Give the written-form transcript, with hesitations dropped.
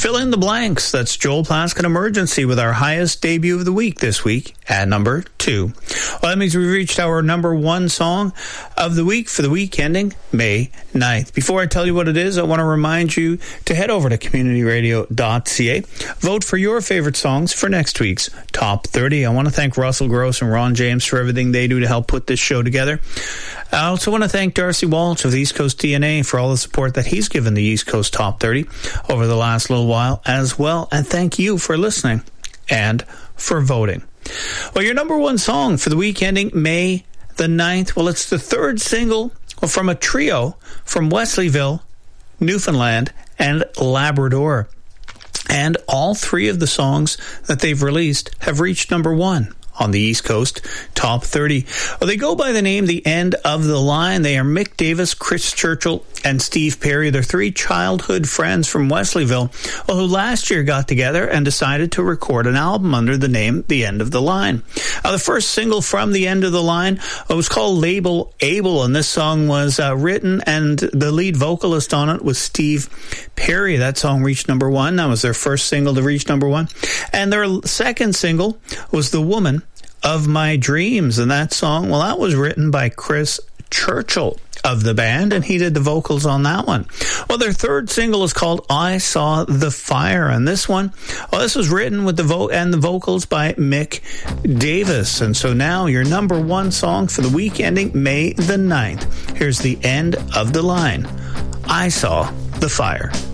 Fill in the blanks. That's Joel Plaskett Emergency with our highest debut of the week this week at number 2. Well, that means we've reached our number 1 song of the week for the week ending May 9th. Before I tell you what it is, I want to remind you to head over to communityradio.ca. Vote for your favorite songs for next week's Top 30. I want to thank Russell Gross and Ron James for everything they do to help put this show together. I also want to thank Darcy Walsh of the East Coast DNA for all the support that he's given the East Coast Top 30 over the last little while as well. And thank you for listening and for voting. Well, your number 1 song for the week ending May the 9th, well, it's the 3rd single from a trio from Wesleyville, Newfoundland, and Labrador. And all 3 of the songs that they've released have reached number 1 on the East Coast Top 30. Well, they go by the name The End of the Line. They are Mick Davis, Chris Churchill, and Steve Perry. They're 3 childhood friends from Wesleyville who last year got together and decided to record an album under the name The End of the Line. The first single from The End of the Line was called Label Able, and this song was written, and the lead vocalist on it was Steve Perry. That song reached number 1. That was their first single to reach number 1. And their second single was The Woman of My Dreams, and that song, well, that was written by Chris Churchill of the band, and he did the vocals on that one. Well, their third single is called I Saw the Fire, and this one, well, this was written with the vocals by Mick Davis. And so now your number 1 song for the week ending May the 9th. Here's The End of the Line, I Saw the Fire.